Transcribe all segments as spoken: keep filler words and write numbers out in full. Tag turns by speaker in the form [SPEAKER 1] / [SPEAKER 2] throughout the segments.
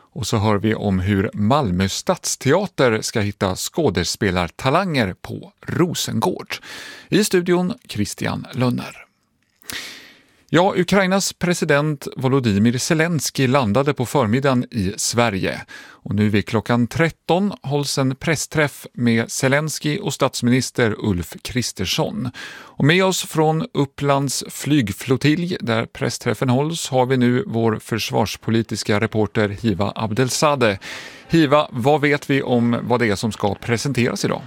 [SPEAKER 1] Och så hör vi om hur Malmö stadsteater ska hitta skådespelartalanger på Rosengård. I studion Christian Lönner. Ja, Ukrainas president Volodymyr Zelensky landade på förmiddagen i Sverige. Och nu vid klockan tretton hålls en pressträff med Zelensky och statsminister Ulf Kristersson. Och med oss från Upplands flygflottilj där pressträffen hålls har vi nu vår försvarspolitiska reporter Hiva Abdelzadeh. Hiva, vad vet vi om vad det är som ska presenteras idag?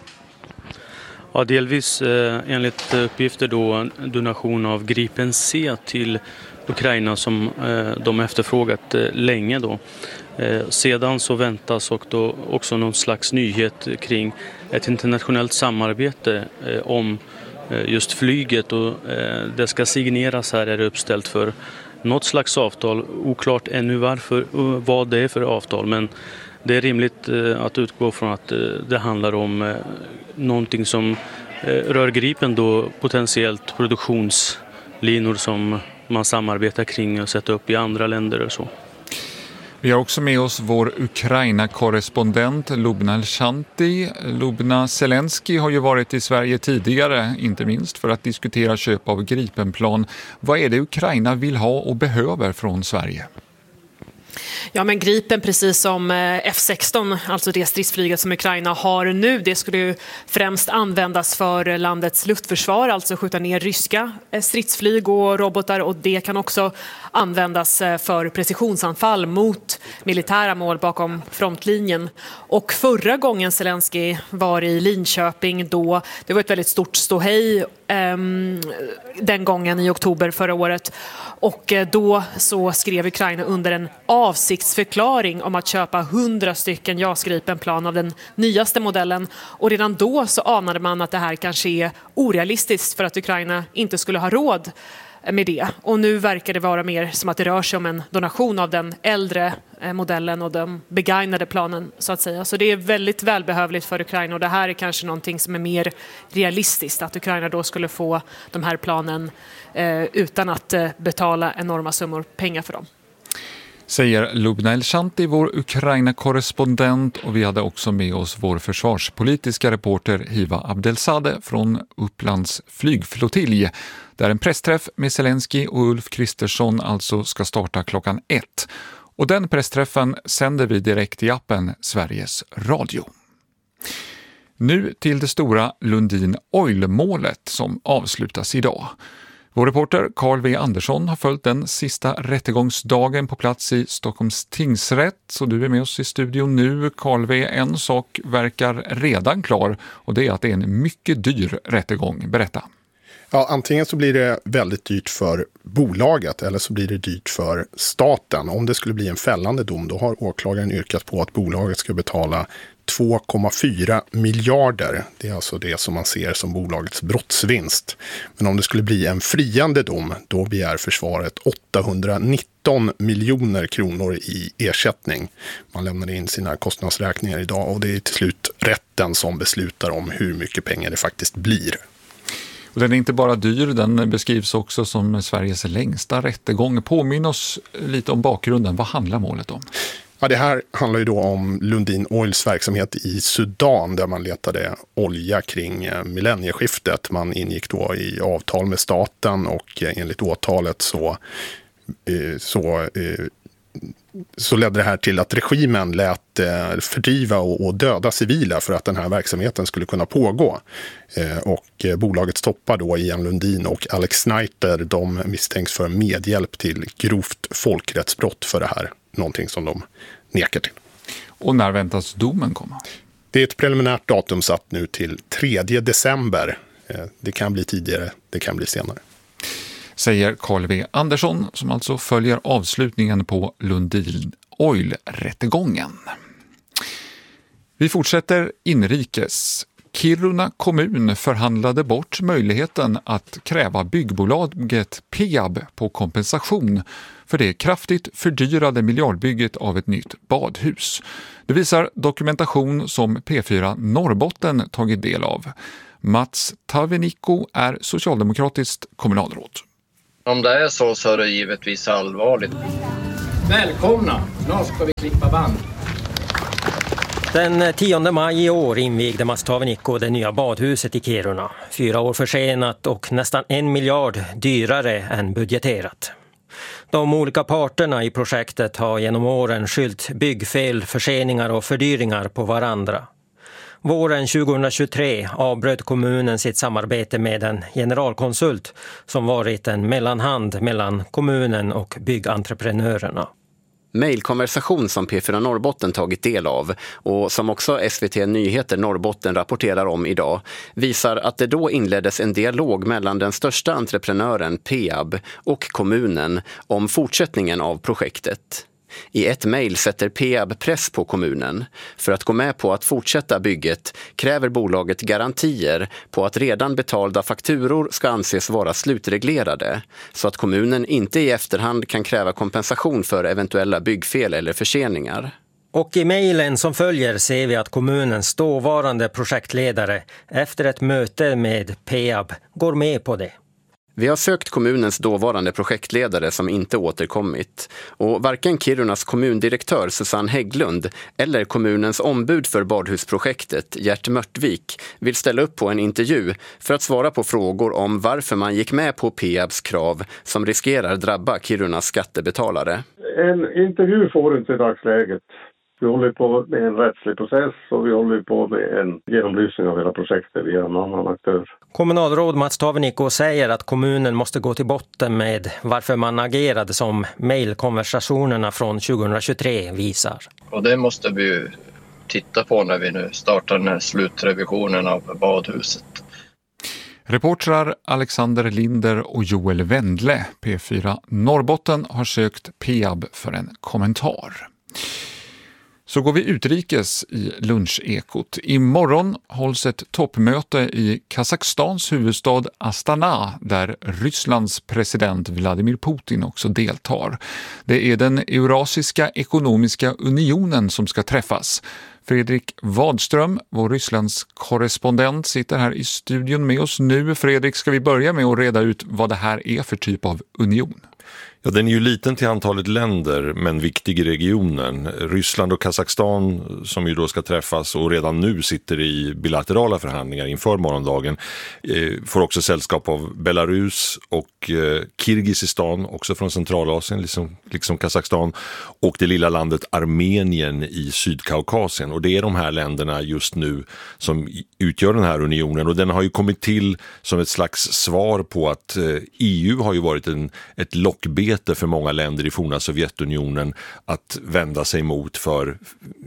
[SPEAKER 2] Ja, delvis eh, enligt uppgifter då donation av Gripen C till Ukraina som eh, de efterfrågat eh, länge då. Eh, sedan så väntas och då också någon slags nyhet kring ett internationellt samarbete eh, om eh, just flyget och eh, det ska signeras här är det uppställt för något slags avtal. Oklart ännu varför och vad det är för avtal, men det är rimligt eh, att utgå från att eh, det handlar om eh, någonting som eh, rör Gripen då, potentiellt produktionslinor som man samarbetar kring och sätter upp i andra länder och så.
[SPEAKER 1] Vi har också med oss vår Ukraina-korrespondent Lubna Elshanti. Lubna, Zelensky har ju varit i Sverige tidigare, inte minst för att diskutera köp av Gripenplan. Vad är det Ukraina vill ha och behöver från Sverige?
[SPEAKER 3] Ja, men Gripen, precis som F sexton, alltså det stridsflyget som Ukraina har nu, det skulle ju främst användas för landets luftförsvar, alltså skjuta ner ryska stridsflyg och robotar, och det kan också användas för precisionsanfall mot militära mål bakom frontlinjen. Och förra gången Zelensky var i Linköping då, det var ett väldigt stort ståhej um, den gången i oktober förra året, och då så skrev Ukraina under en avsiktsförklaring om att köpa hundra stycken JAS Gripenplan av den nyaste modellen, och redan då så anade man att det här kanske är orealistiskt för att Ukraina inte skulle ha råd med det. Och nu verkar det vara mer som att det rör sig om en donation av den äldre modellen och de begagnade planen så att säga. Så det är väldigt välbehövligt för Ukraina, och det här är kanske någonting som är mer realistiskt, att Ukraina då skulle få de här planen eh, utan att eh, betala enorma summor pengar för dem.
[SPEAKER 1] Säger Lubna Elshanti, vår Ukraina-korrespondent, och vi hade också med oss vår försvarspolitiska reporter Hiva Abdelzadeh från Upplands flygflottilj, där en pressträff med Zelensky och Ulf Kristersson alltså ska starta klockan ett. Och den pressträffen sänder vi direkt i appen Sveriges Radio. Nu till det stora Lundin Oil-målet som avslutas idag. Vår reporter Carl V. Andersson har följt den sista rättegångsdagen på plats i Stockholms tingsrätt, så du är med oss i studion nu. Carl V., en sak verkar redan klar, och det är att det är en mycket dyr rättegång. Berätta.
[SPEAKER 4] Ja, antingen så blir det väldigt dyrt för bolaget eller så blir det dyrt för staten. Om det skulle bli en fällande dom, då har åklagaren yrkat på att bolaget ska betala två komma fyra miljarder. Det är alltså det som man ser som bolagets brottsvinst. Men om det skulle bli en friande dom, då begär försvaret åttahundranitton miljoner kronor i ersättning. Man lämnar in sina kostnadsräkningar idag, och det är till slut rätten som beslutar om hur mycket pengar det faktiskt blir.
[SPEAKER 1] Och den är inte bara dyr, den beskrivs också som Sveriges längsta rättegång. Påminn oss lite om bakgrunden. Vad handlar målet om?
[SPEAKER 4] Ja, det här handlar ju då om Lundin Oils verksamhet i Sudan, där man letade olja kring millennieskiftet. Man ingick då i avtal med staten, och enligt åtalet så, så, så ledde det här till att regimen lät fördriva och döda civila för att den här verksamheten skulle kunna pågå. Och bolagets toppar då, Ian Lundin och Alex Snyder, de misstänks för medhjälp till grovt folkrättsbrott för det här. Någonting som de nekar till.
[SPEAKER 1] Och när väntas domen komma?
[SPEAKER 4] Det är ett preliminärt datum satt nu till tredje december. Det kan bli tidigare, det kan bli senare.
[SPEAKER 1] Säger Carl V. Andersson, som alltså följer avslutningen på Lundin Oil-rättegången. Vi fortsätter inrikes. Kiruna kommun förhandlade bort möjligheten att kräva byggbolaget Peab på kompensation för det kraftigt fördyrade miljardbygget av ett nytt badhus. Det visar dokumentation som P fyra Norrbotten tagit del av. Mats Tavenikko är socialdemokratiskt kommunalråd.
[SPEAKER 5] Om det är så så är det givetvis allvarligt. Välkomna, snart ska vi klippa band.
[SPEAKER 6] Den tionde maj i år invigde Mastava-Nikko det nya badhuset i Kiruna. Fyra år försenat och nästan en miljard dyrare än budgeterat. De olika parterna i projektet har genom åren skyllt byggfel, förseningar och fördyringar på varandra. Våren tjugohundratjugotre avbröt kommunen sitt samarbete med en generalkonsult som varit en mellanhand mellan kommunen och byggentreprenörerna.
[SPEAKER 7] Mailkonversation som P fyra Norrbotten tagit del av och som också S V T Nyheter Norrbotten rapporterar om idag visar att det då inleddes en dialog mellan den största entreprenören Peab och kommunen om fortsättningen av projektet. I ett mejl sätter Peab press på kommunen. För att gå med på att fortsätta bygget kräver bolaget garantier på att redan betalda fakturor ska anses vara slutreglerade så att kommunen inte i efterhand kan kräva kompensation för eventuella byggfel eller förseningar.
[SPEAKER 6] Och i mejlen som följer ser vi att kommunens dåvarande projektledare efter ett möte med Peab går med på det.
[SPEAKER 7] Vi har sökt kommunens dåvarande projektledare som inte återkommit och varken Kirunas kommundirektör Susanne Hägglund eller kommunens ombud för badhusprojektet Gert Mörtvik vill ställa upp på en intervju för att svara på frågor om varför man gick med på Peabs krav som riskerar drabba Kirunas skattebetalare.
[SPEAKER 8] En intervju får inte i dagsläget. Vi håller på med en rättslig process och vi håller på med en genomlysning av hela projektet via en annan aktör.
[SPEAKER 6] Kommunalråd Mastava-Nikko säger att kommunen måste gå till botten med varför man agerade som mejlkonversationerna från tjugohundratjugotre visar.
[SPEAKER 9] Och det måste vi titta på när vi nu startar den här slutrevisionen av badhuset.
[SPEAKER 1] Reportrar Alexander Linder och Joel Wendle, P fyra Norrbotten, har sökt Peab för en kommentar. Så går vi utrikes i lunchekot. Imorgon hålls ett toppmöte i Kazakstans huvudstad Astana där Rysslands president Vladimir Putin också deltar. Det är den Eurasiska ekonomiska unionen som ska träffas. Fredrik Wadström, vår Rysslands korrespondent, sitter här i studion med oss nu. Fredrik, ska vi börja med att reda ut vad det här är för typ av union?
[SPEAKER 10] Ja, den är ju liten till antalet länder men viktig i regionen. Ryssland och Kazakstan som ju då ska träffas och redan nu sitter i bilaterala förhandlingar inför morgondagen eh, får också sällskap av Belarus och eh, Kirgizistan, också från Centralasien liksom, liksom Kazakstan, och det lilla landet Armenien i Sydkaukasien. Och det är de här länderna just nu som utgör den här unionen, och den har ju kommit till som ett slags svar på att eh, E U har ju varit en, ett lockbete för många länder i forna Sovjetunionen att vända sig mot för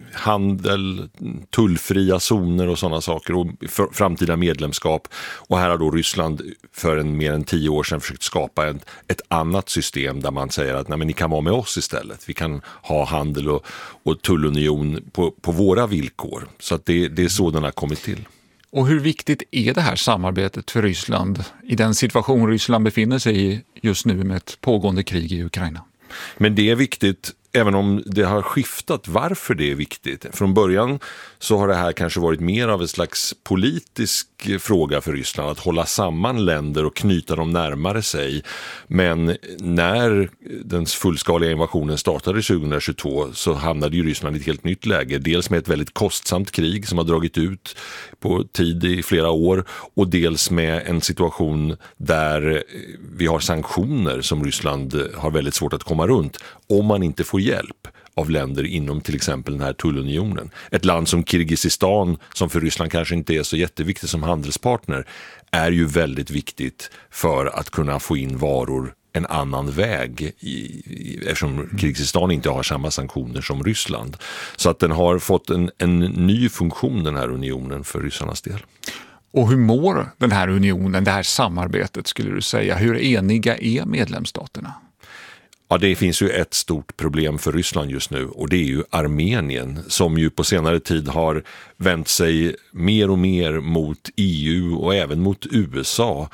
[SPEAKER 10] handel, tullfria zoner och sådana saker och framtida medlemskap. Och här har då Ryssland för en, mer än tio år sedan försökt skapa ett, ett annat system där man säger att nej, men ni kan vara med oss istället. Vi kan ha handel och, och tullunion på, på våra villkor. Så att det, det är så den har kommit till.
[SPEAKER 1] Och hur viktigt är det här samarbetet för Ryssland i den situation Ryssland befinner sig i just nu med ett pågående krig i Ukraina?
[SPEAKER 10] Men det är viktigt även om det har skiftat varför det är viktigt. Från början så har det här kanske varit mer av en slags politisk fråga för Ryssland att hålla samman länder och knyta dem närmare sig. Men när den fullskaliga invasionen startade tjugohundratjugotvå så hamnade ju Ryssland i ett helt nytt läge. Dels med ett väldigt kostsamt krig som har dragit ut på tid i flera år och dels med en situation där vi har sanktioner som Ryssland har väldigt svårt att komma runt om man inte får hjälp av länder inom till exempel den här tullunionen. Ett land som Kirgizistan, som för Ryssland kanske inte är så jätteviktigt som handelspartner, är ju väldigt viktigt för att kunna få in varor en annan väg i, i, eftersom Kirgizistan inte har samma sanktioner som Ryssland. Så att den har fått en, en ny funktion, den här unionen, för ryssarnas del.
[SPEAKER 1] Och hur mår den här unionen, det här samarbetet skulle du säga? Hur eniga är medlemsstaterna?
[SPEAKER 10] Ja, det finns ju ett stort problem för Ryssland just nu och det är ju Armenien som ju på senare tid har vänt sig mer och mer mot E U och även mot U S A.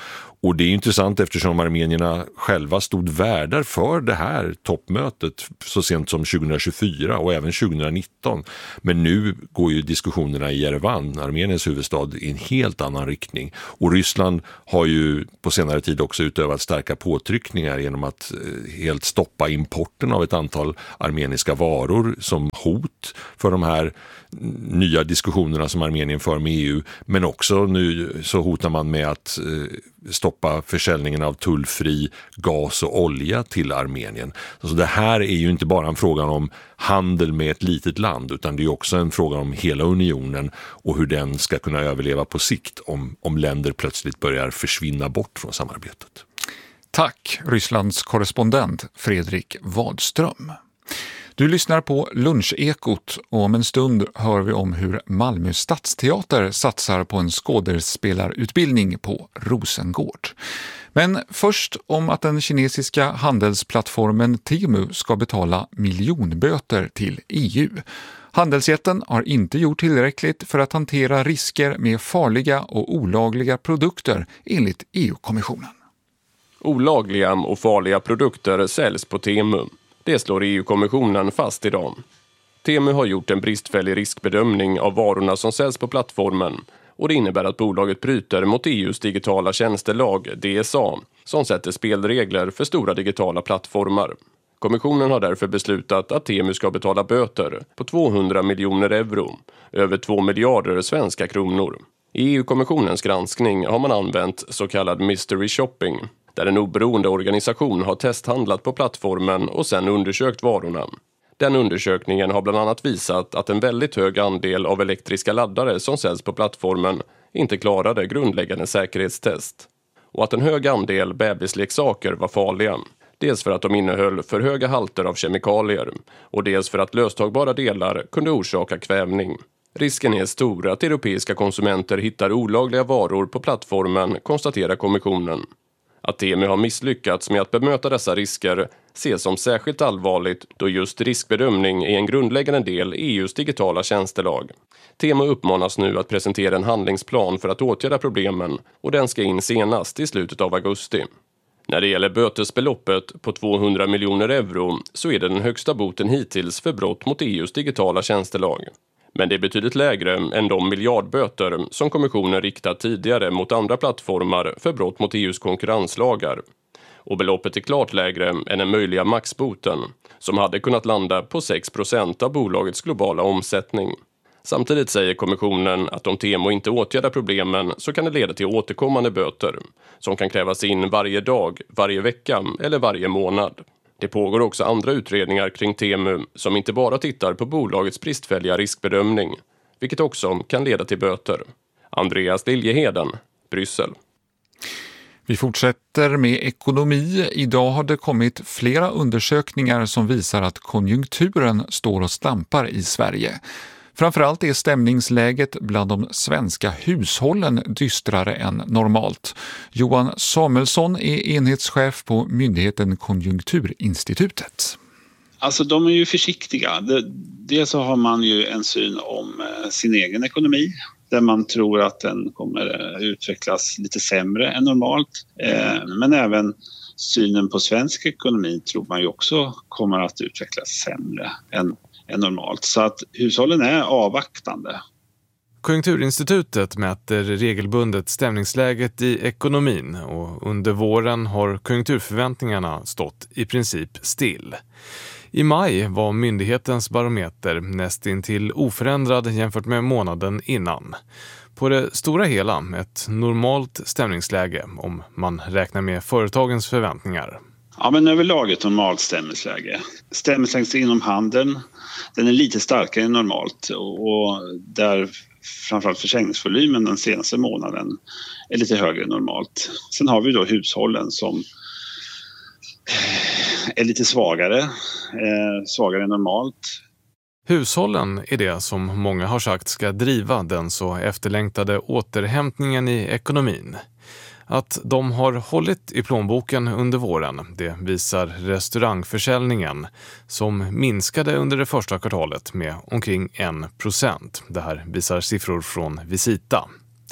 [SPEAKER 10] Och det är intressant eftersom armenierna själva stod värdar för det här toppmötet så sent som tjugohundratjugofyra och även tjugohundranitton. Men nu går ju diskussionerna i Jerevan, Armeniens huvudstad, i en helt annan riktning. Och Ryssland har ju på senare tid också utövat starka påtryckningar genom att helt stoppa importen av ett antal armeniska varor som hot för de här nya diskussionerna som Armenien för med E U. Men också nu så hotar man med att stoppa försäljningen av tullfri gas och olja till Armenien. Så det här är ju inte bara en fråga om handel med ett litet land, utan det är också en fråga om hela unionen och hur den ska kunna överleva på sikt om, om länder plötsligt börjar försvinna bort från samarbetet.
[SPEAKER 1] Tack, Rysslands korrespondent Fredrik Wadström. Du lyssnar på Lunchekot och om en stund hör vi om hur Malmö stadsteater satsar på en skådespelarutbildning på Rosengård. Men först om att den kinesiska handelsplattformen Temu ska betala miljonböter till E U. Handelsjätten har inte gjort tillräckligt för att hantera risker med farliga och olagliga produkter enligt E U-kommissionen.
[SPEAKER 11] Olagliga och farliga produkter säljs på Temu. Det slår E U-kommissionen fast idag. Temu har gjort en bristfällig riskbedömning av varorna som säljs på plattformen och det innebär att bolaget bryter mot E U:s digitala tjänstelag D S A som sätter spelregler för stora digitala plattformar. Kommissionen har därför beslutat att Temu ska betala böter på tvåhundra miljoner euro, över två miljarder svenska kronor. I E U-kommissionens granskning har man använt så kallad mystery shopping, där en oberoende organisation har testhandlat på plattformen och sedan undersökt varorna. Den undersökningen har bland annat visat att en väldigt hög andel av elektriska laddare som säljs på plattformen inte klarade grundläggande säkerhetstest. Och att en hög andel bebisleksaker var farliga. Dels för att de innehöll för höga halter av kemikalier och dels för att löstagbara delar kunde orsaka kvävning. Risken är stor att europeiska konsumenter hittar olagliga varor på plattformen, konstaterar kommissionen. Att Temu har misslyckats med att bemöta dessa risker ses som särskilt allvarligt då just riskbedömning är en grundläggande del i E U:s digitala tjänstelag. Temu uppmanas nu att presentera en handlingsplan för att åtgärda problemen och den ska in senast i slutet av augusti. När det gäller bötesbeloppet på tvåhundra miljoner euro så är det den högsta boten hittills för brott mot E U:s digitala tjänstelag. Men det är betydligt lägre än de miljardböter som kommissionen riktat tidigare mot andra plattformar för brott mot E U:s konkurrenslagar. Och beloppet är klart lägre än den möjliga maxboten som hade kunnat landa på sex procent av bolagets globala omsättning. Samtidigt säger kommissionen att om Temu inte åtgärdar problemen så kan det leda till återkommande böter som kan krävas in varje dag, varje vecka eller varje månad. Det pågår också andra utredningar kring Temu som inte bara tittar på bolagets bristfälliga riskbedömning, vilket också kan leda till böter. Andreas Liljeheden, Bryssel.
[SPEAKER 1] Vi fortsätter med ekonomi. Idag har det kommit flera undersökningar som visar att konjunkturen står och stampar i Sverige. Framförallt är stämningsläget bland de svenska hushållen dystrare än normalt. Johan Samuelsson är enhetschef på myndigheten Konjunkturinstitutet.
[SPEAKER 12] Alltså de är ju försiktiga. Dels så har man ju en syn om sin egen ekonomi där man tror att den kommer utvecklas lite sämre än normalt. Men även synen på svensk ekonomi tror man ju också kommer att utvecklas sämre än än normalt. Så att hushållen är avvaktande.
[SPEAKER 13] Konjunkturinstitutet mäter regelbundet stämningsläget i ekonomin och under våren har konjunkturförväntningarna stått i princip still. I maj var myndighetens barometer nästintill oförändrad jämfört med månaden innan. På det stora hela ett normalt stämningsläge om man räknar med företagens förväntningar.
[SPEAKER 12] Ja, men överlag ett normalt stämningsläge. Stämningsläget inom handeln, den är lite starkare än normalt och där framförallt försäljningsvolymen den senaste månaden är lite högre än normalt. Sen har vi då hushållen som är lite svagare, eh, svagare än normalt.
[SPEAKER 13] Hushållen är det som många har sagt ska driva den så efterlängtade återhämtningen i ekonomin. Att de har hållit i plånboken under våren, det visar restaurangförsäljningen som minskade under det första kvartalet med omkring en procent. Det här visar siffror från Visita.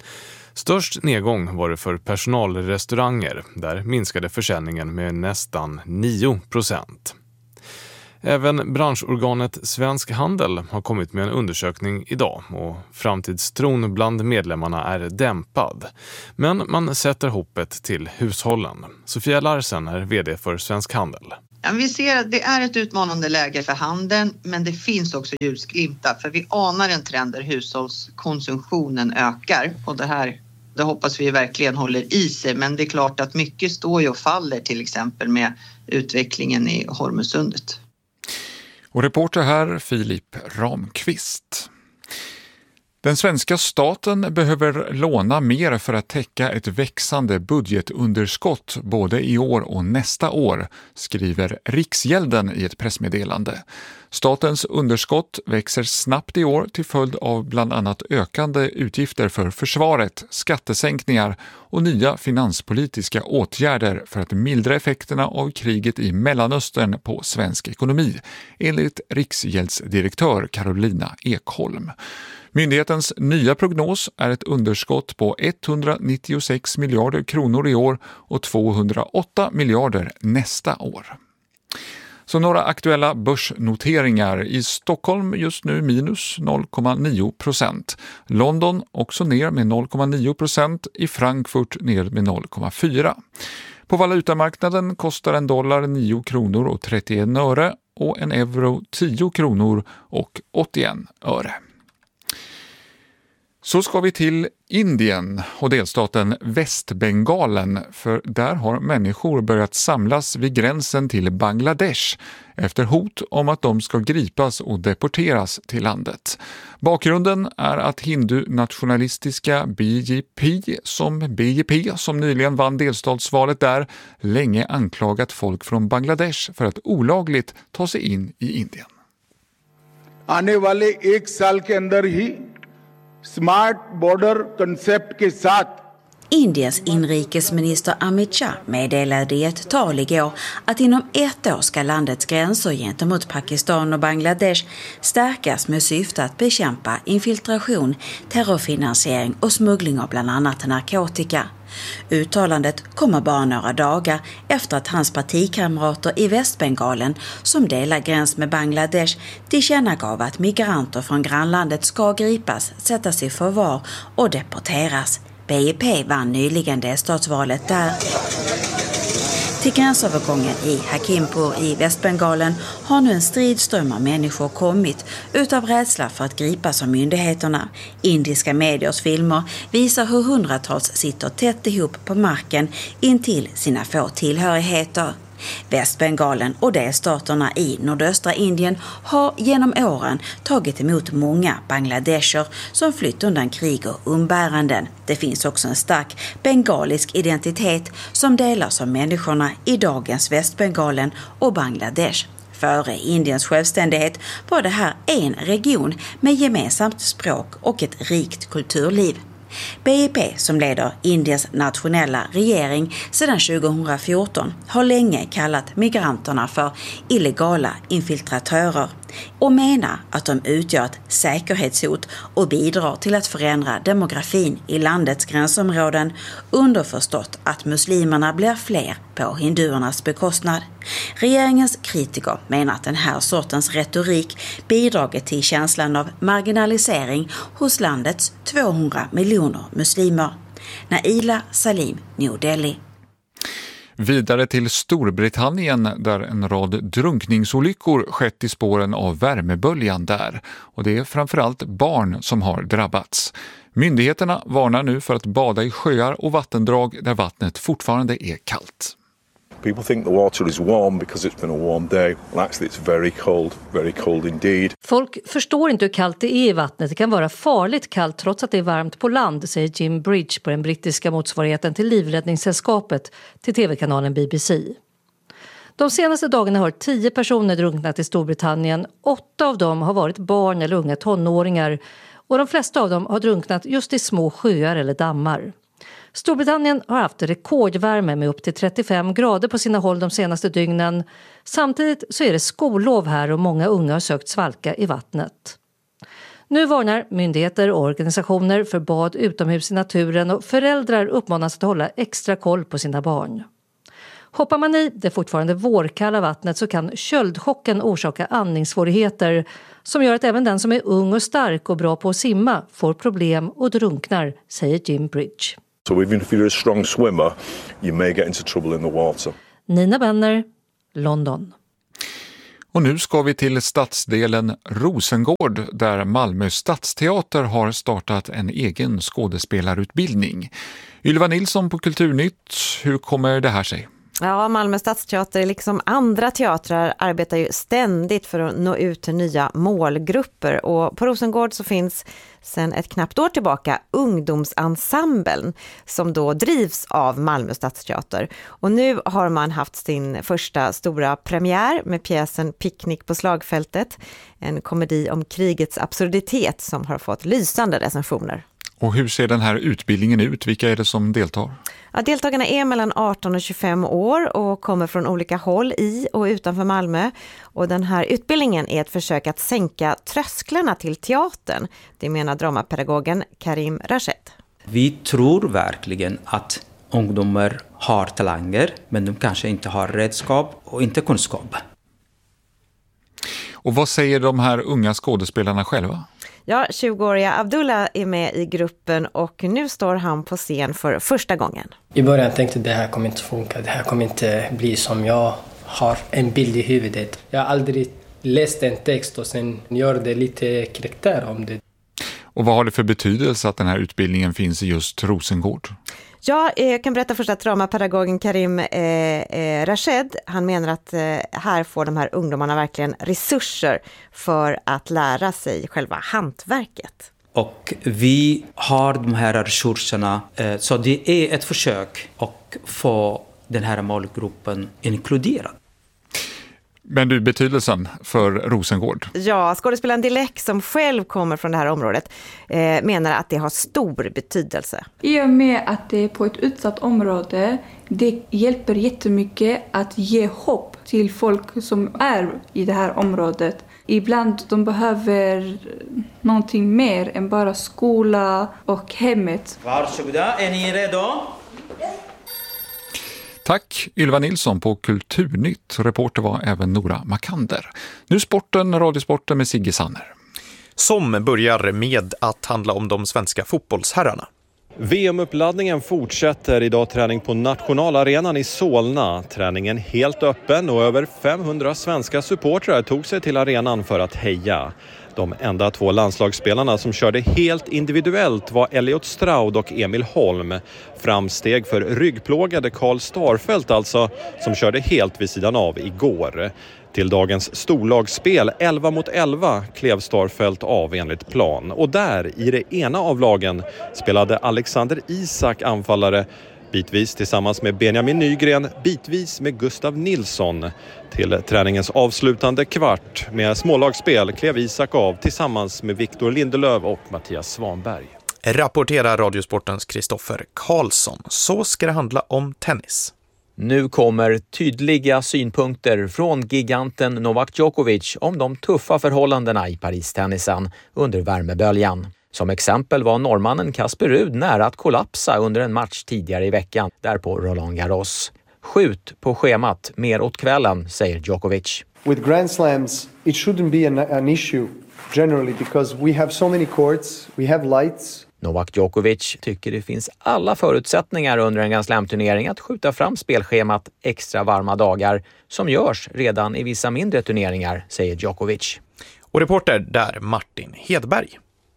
[SPEAKER 13] Störst nedgång var det för personalrestauranger. Där minskade försäljningen med nästan nio procent. Även branschorganet Svensk Handel har kommit med en undersökning idag och framtidstron bland medlemmarna är dämpad. Men man sätter hoppet till hushållen. Sofia Larsen är vd för Svensk Handel.
[SPEAKER 14] Ja, vi ser att det är ett utmanande läge för handeln, men det finns också ljusglimtar för vi anar en trend där hushållskonsumtionen ökar och det här det hoppas vi verkligen håller i sig, men det är klart att mycket står ju och faller till exempel med utvecklingen i Hormusundet.
[SPEAKER 1] Och reporter här Filip Ramqvist. Den svenska staten behöver låna mer för att täcka ett växande budgetunderskott både i år och nästa år, skriver Riksgälden i ett pressmeddelande. Statens underskott växer snabbt i år till följd av bland annat ökande utgifter för försvaret, skattesänkningar och nya finanspolitiska åtgärder för att mildra effekterna av kriget i Mellanöstern på svensk ekonomi, enligt Riksgäldsdirektör Carolina Ekholm. Myndighetens nya prognos är ett underskott på etthundranittiosex miljarder kronor i år och tvåhundraåtta miljarder nästa år. Så några aktuella börsnoteringar. I Stockholm just nu minus noll komma nio procent. London också ner med noll komma nio procent. I Frankfurt ner med noll komma fyra. På valutamarknaden kostar en dollar nio kronor och trettioen öre och en euro tio kronor och åttioen öre. Så ska vi till Indien och delstaten Västbengalen, för där har människor börjat samlas vid gränsen till Bangladesh efter hot om att de ska gripas och deporteras till landet. Bakgrunden är att hindu-nationalistiska B J P som B J P som nyligen vann delstatsvalet där länge anklagat folk från Bangladesh för att olagligt ta sig in i Indien.
[SPEAKER 15] आने वाले एक साल के अंदर ही smart border concept के साथ
[SPEAKER 16] Indiens inrikesminister Amit Shah meddelade i ett tal igår att inom ett år ska landets gränser gentemot Pakistan och Bangladesh stärkas med syfte att bekämpa infiltration, terrorfinansiering och smuggling av bland annat narkotika. Uttalandet kommer bara några dagar efter att hans partikamrater i Västbengalen som delar gräns med Bangladesh tillkännagav att migranter från grannlandet ska gripas, sättas i förvar och deporteras. B J P vann nyligen delstatsvalet där. Till gränsövergången i Hakimpur i Västbengalen har nu en stridström av människor kommit utav rädsla för att gripas av myndigheterna. Indiska mediers filmer visar hur hundratals sitter tätt ihop på marken intill sina få tillhörigheter. Västbengalen och delstaterna i nordöstra Indien har genom åren tagit emot många bangladesher som flytt undan krig och umbäranden. Det finns också en stark bengalisk identitet som delas av människorna i dagens Västbengalen och Bangladesh. Före Indiens självständighet var det här en region med gemensamt språk och ett rikt kulturliv. B J P, som leder Indiens nationella regering sedan tjugohundrafjorton, har länge kallat migranterna för illegala infiltratörer och menar att de utgör ett säkerhetshot och bidrar till att förändra demografin i landets gränsområden, underförstått att muslimerna blir fler på hinduernas bekostnad. Regeringens kritiker menar att den här sortens retorik bidragit till känslan av marginalisering hos landets tvåhundra miljoner muslimer. Naila Salim, New Delhi.
[SPEAKER 1] Vidare till Storbritannien där en rad drunkningsolyckor skett i spåren av värmeböljan där. Och det är framförallt barn som har drabbats. Myndigheterna varnar nu för att bada i sjöar och vattendrag där vattnet fortfarande är kallt.
[SPEAKER 17] People think the water is warm because it's been a warm day. Well, actually it's very cold, very cold indeed.
[SPEAKER 18] Folk förstår inte hur kallt det är i vattnet. Det kan vara farligt kallt trots att det är varmt på land, säger Jim Bridge på den brittiska motsvarigheten till Livräddningssällskapet till tv-kanalen B B C. De senaste dagarna har tio personer drunknat i Storbritannien. Åtta av dem har varit barn eller unga tonåringar och de flesta av dem har drunknat just i små sjöar eller dammar. Storbritannien har haft rekordvärme med upp till trettiofem grader på sina håll de senaste dygnen. Samtidigt så är det skollov här och många unga har sökt svalka i vattnet. Nu varnar myndigheter och organisationer för bad utomhus i naturen och föräldrar uppmanas att hålla extra koll på sina barn. Hoppar man i det fortfarande vårkalla vattnet så kan köldchocken orsaka andningssvårigheter som gör att även den som är ung och stark och bra på att simma får problem och drunknar, säger Jim Bridge.
[SPEAKER 17] So even if you're a strong swimmer, you may get into trouble in the water.
[SPEAKER 18] Nina Benner, London.
[SPEAKER 1] Och nu ska vi till stadsdelen Rosengård där Malmö stadsteater har startat en egen skådespelarutbildning. Ylva Nilsson på Kulturnytt, hur kommer det här sig?
[SPEAKER 19] Ja, Malmö stadsteater liksom andra teatrar arbetar ju ständigt för att nå ut till nya målgrupper. Och på Rosengård så finns sedan ett knappt år tillbaka ungdomsensemblen som då drivs av Malmö stadsteater. Och nu har man haft sin första stora premiär med pjäsen Picknick på slagfältet. En komedi om krigets absurditet som har fått lysande recensioner.
[SPEAKER 1] Och hur ser den här utbildningen ut? Vilka är det som deltar?
[SPEAKER 19] Ja, deltagarna är mellan arton och tjugofem år och kommer från olika håll i och utanför Malmö. Och den här utbildningen är ett försök att sänka trösklarna till teatern. Det menar dramapedagogen Karim Rashid.
[SPEAKER 20] Vi tror verkligen att ungdomar har talanger, men de kanske inte har redskap och inte kunskap.
[SPEAKER 1] Och vad säger de här unga skådespelarna själva?
[SPEAKER 19] Ja, tjugoåriga Abdullah är med i gruppen och nu står han på scen för första gången.
[SPEAKER 21] I början tänkte jag att det här kommer inte funka, det här kommer inte bli som jag har en bild i huvudet. Jag har aldrig läst en text och sen gör det lite karaktär om det.
[SPEAKER 1] Och vad har det för betydelse att den här utbildningen finns i just Rosengård?
[SPEAKER 19] Ja, jag kan berätta först att dramapedagogen Karim eh, eh, Rashid, han menar att eh, här får de här ungdomarna verkligen resurser för att lära sig själva hantverket.
[SPEAKER 20] Och vi har de här resurserna, eh, så det är ett försök att få den här målgruppen inkluderad.
[SPEAKER 1] Men du, betydelsen för Rosengård?
[SPEAKER 19] Ja, skådespelaren Dilek som själv kommer från det här området eh, menar att det har stor betydelse.
[SPEAKER 22] I och med att det är på ett utsatt område, det hjälper jättemycket att ge hopp till folk som är i det här området. Ibland de behöver någonting mer än bara skola och hemmet.
[SPEAKER 20] Varsågoda, är ni redo?
[SPEAKER 1] Tack Ylva Nilsson på Kulturnytt. Reporter var även Nora Makander. Nu sporten, radiosporten med Sigge Sanner.
[SPEAKER 23] Som börjar med att handla om de svenska fotbollsherrarna.
[SPEAKER 24] V M-uppladdningen fortsätter idag, träning på nationalarenan i Solna. Träningen helt öppen och över femhundra svenska supportrar tog sig till arenan för att heja. De enda två landslagsspelarna som körde helt individuellt var Elliot Stroud och Emil Holm. Framsteg för ryggplågade Karl Starfelt alltså, som körde helt vid sidan av igår. Till dagens storlagsspel elva mot elva klev Starfelt av enligt plan. Och där, i det ena av lagen, spelade Alexander Isak anfallare, bitvis tillsammans med Benjamin Nygren, bitvis med Gustav Nilsson. Till träningens avslutande kvart med smålagsspel klev Isak av tillsammans med Victor Lindelöf och Mattias Svanberg.
[SPEAKER 23] Rapporterar Radiosportens Kristoffer Karlsson. Så ska det handla om tennis.
[SPEAKER 25] Nu kommer tydliga synpunkter från giganten Novak Djokovic om de tuffa förhållandena i Paris-tennisen under värmeböljan. Som exempel var norrmannen Casper Ruud nära att kollapsa under en match tidigare i veckan där på Roland Garros. Skjut på schemat mer åt kvällen, säger Djokovic.
[SPEAKER 26] With Grand Slams, it shouldn't be an, an issue generally because we have so many courts, we have lights.
[SPEAKER 25] Novak Djokovic tycker det finns alla förutsättningar under en Grand Slam-turnering att skjuta fram spelschemat extra varma dagar som görs redan i vissa mindre turneringar, säger Djokovic.
[SPEAKER 23] Och reporter där Martin Hedberg.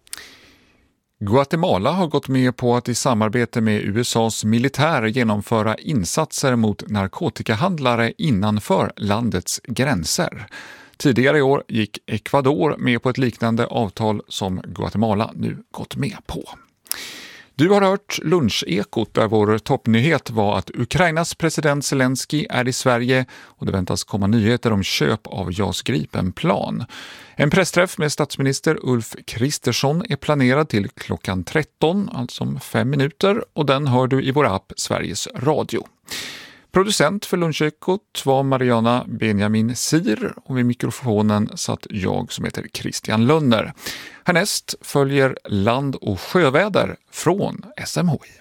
[SPEAKER 1] Guatemala har gått med på att i samarbete med U S A:s militär genomföra insatser mot narkotikahandlare innanför landets gränser. Tidigare i år gick Ecuador med på ett liknande avtal som Guatemala nu gått med på. Du har hört Lunchekot där vår toppnyhet var att Ukrainas president Zelensky är i Sverige och det väntas komma nyheter om köp av JAS Gripen-plan. En pressträff med statsminister Ulf Kristersson är planerad till klockan tretton, alltså om fem minuter, och den hör du i vår app Sveriges Radio. Producent för Lunchekot var Mariana Benjamin Sir och vid mikrofonen satt jag som heter Christian Lönner. Härnäst följer land- och sjöväder från S M H I.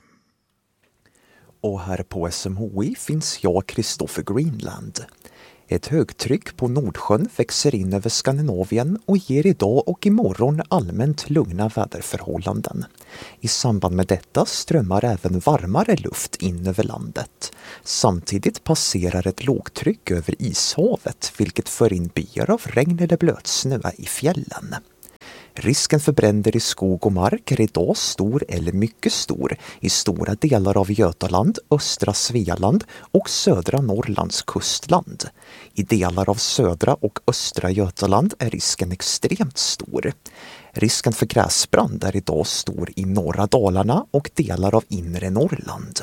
[SPEAKER 2] Och här på S M H I finns jag, Kristoffer Greenland. Ett högtryck på Nordsjön växer in över Skandinavien och ger idag och imorgon allmänt lugna väderförhållanden. I samband med detta strömmar även varmare luft in över landet. Samtidigt passerar ett lågtryck över ishavet, vilket för in byar av regn eller blötsnö i fjällen. Risken för bränder i skog och mark är idag stor eller mycket stor i stora delar av Götaland, östra Svealand och södra Norrlands kustland. I delar av södra och östra Götaland är risken extremt stor. Risken för gräsbrand är idag stor i norra Dalarna och delar av inre Norrland.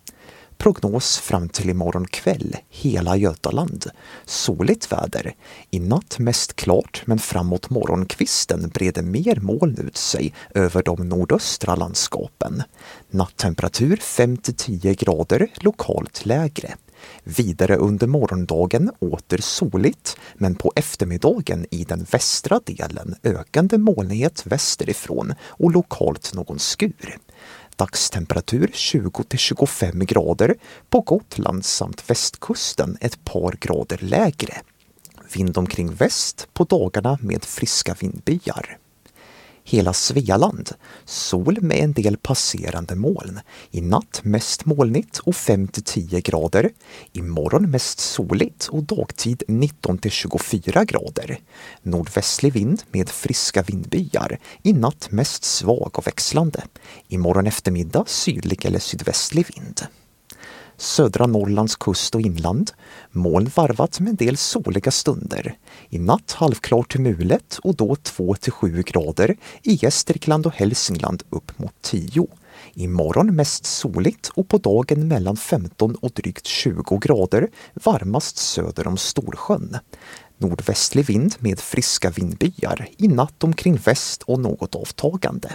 [SPEAKER 2] Prognos fram till imorgon kväll, hela Götaland. Soligt väder. I natt mest klart, men framåt morgonkvisten breder mer moln ut sig över de nordöstra landskapen. Nattemperatur fem till tio grader, lokalt lägre. Vidare under morgondagen åter soligt, men på eftermiddagen i den västra delen ökande molnighet västerifrån och lokalt någon skur. Dagstemperatur tjugo till tjugofem grader, på Gotland samt västkusten ett par grader lägre. Vind omkring väst, på dagarna med friska vindbyar. Hela Svealand, sol med en del passerande moln. I natt mest molnigt och fem till tio grader. Imorgon mest soligt och dagtid nitton till tjugofyra grader. Nordvästlig vind med friska vindbyar. I natt mest svag och växlande. Imorgon eftermiddag sydlig eller sydvästlig vind. Södra Norrlands kust och inland, moln varvat med en del soliga stunder. I natt halvklart till mulet och då två till sju grader, i Gästrikland och Hälsingland upp mot tio. Imorgon mest soligt och på dagen mellan femton och drygt tjugo grader, varmast söder om Storsjön. Nordvästlig vind med friska vindbyar, i natt omkring väst och något avtagande.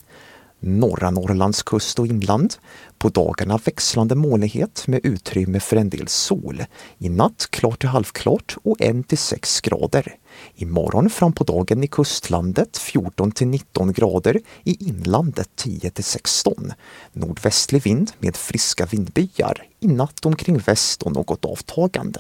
[SPEAKER 2] Norra Norrlands kust och inland. På dagarna växlande molnighet med utrymme för en del sol. I natt klart till halvklart och ett till sex grader. Imorgon fram på dagen i kustlandet fjorton till nitton grader, i inlandet tio till sexton. Nordvästlig vind med friska vindbyar, i natt omkring väst och något avtagande.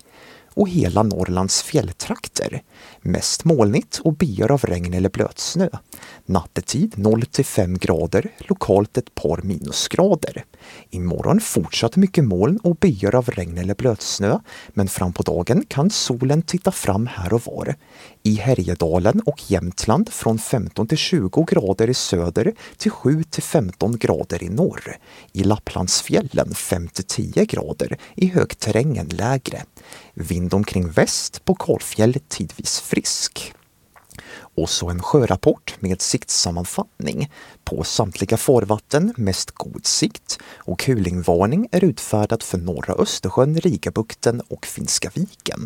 [SPEAKER 2] Och hela Norrlands fjälltrakter. Mest molnigt och byar av regn eller blötsnö. Nattetid noll till fem grader, lokalt ett par minusgrader. Imorgon fortsatt mycket moln och byar av regn eller blötsnö, men fram på dagen kan solen titta fram här och var. I Härjedalen och Jämtland från femton till tjugo grader i söder till sju till femton grader i norr. I Lapplandsfjällen fem till tio grader, i högterrängen lägre. Vind omkring väst, på Kalfjäll tidvis frisk. Och så en sjörapport med siktsammanfattning. På samtliga farvatten mest god sikt och kulingvarning är utfärdad för norra Östersjön, Rigabukten och Finska viken.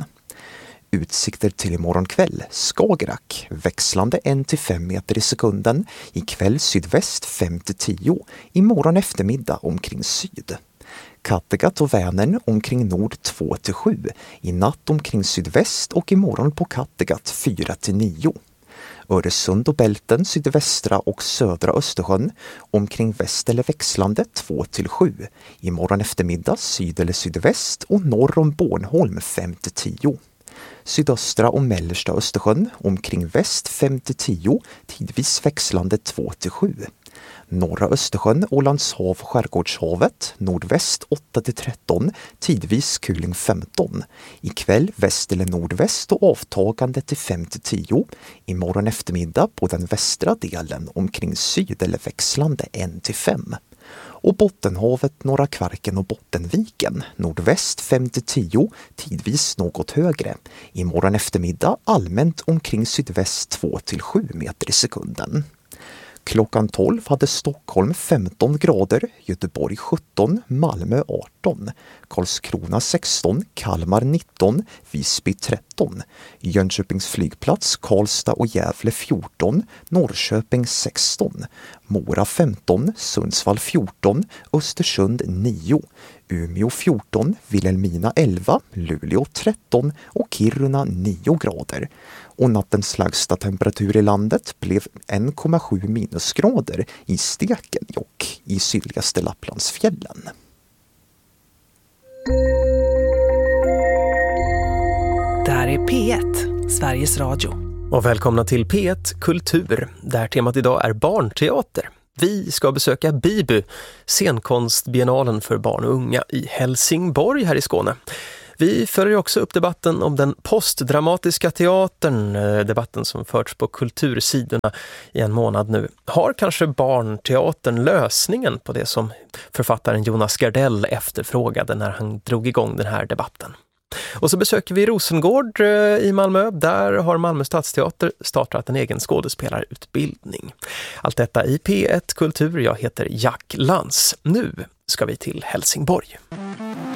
[SPEAKER 2] Utsikter till imorgon kväll, Skagerrak, växlande ett till fem meter i sekunden, ikväll sydväst fem till tio, imorgon eftermiddag omkring syd. Kattegatt och Vänern omkring nord två till sju, i natt omkring sydväst och imorgon på Kattegatt fyra till nio. Öresund och Bälten, sydvästra och södra Östersjön omkring väst eller växlande två till sju. Imorgon eftermiddag syd eller sydväst och norr om Bornholm fem till tio. Sydöstra och mellersta Östersjön omkring väst fem till tio, tidvis växlande två till sju. Norra Östersjön, Ålandshav och Skärgårdshavet, nordväst åtta till tretton, tidvis kuling femton. Ikväll väst eller nordväst och avtagande till fem till tio. Imorgon eftermiddag på den västra delen omkring syd eller växlande ett till fem. Och Bottenhavet, Norra Kvarken och Bottenviken, nordväst fem till tio, tidvis något högre. Imorgon eftermiddag allmänt omkring sydväst två till sju meter i sekunden. Klockan tolv hade Stockholm femton grader, Göteborg sjutton, Malmö arton, Karlskrona sexton, Kalmar nitton, Visby tretton. tretton, Jönköpings flygplats, Karlstad och Gävle fjorton, Norrköping sexton, Mora femton, Sundsvall fjorton, Östersund nio, Umeå fjorton, Vilhelmina elva, Luleå tretton och Kiruna nio grader. Och nattens lägsta temperatur i landet blev en komma sju minusgrader i Stekenjokk i sydligaste Lapplandsfjällen.
[SPEAKER 3] Det här är P ett, Sveriges Radio. Och välkomna till P ett Kultur, där temat idag är barnteater. Vi ska besöka Bibu, scenkonstbiennalen för barn och unga i Helsingborg här i Skåne. Vi följer också upp debatten om den postdramatiska teatern, debatten som förts på kultursidorna i en månad nu. Har kanske barnteatern lösningen på det som författaren Jonas Gardell efterfrågade när han drog igång den här debatten? Och så besöker vi Rosengård i Malmö. Där har Malmö stadsteater startat en egen skådespelarutbildning. Allt detta i P ett Kultur. Jag heter Jack Lantz. Nu ska vi till Helsingborg.